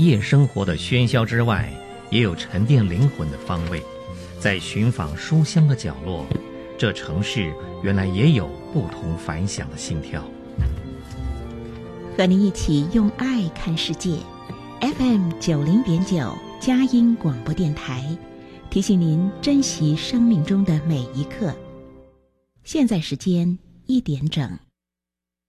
夜生活的喧嚣之外，也有沉淀灵魂的方位。在寻访书香的角落，这城市原来也有不同凡响的心跳。 和您一起用爱看世界。FM90.9佳音广播电台，提醒您珍惜生命中的每一刻。现在时间1点整。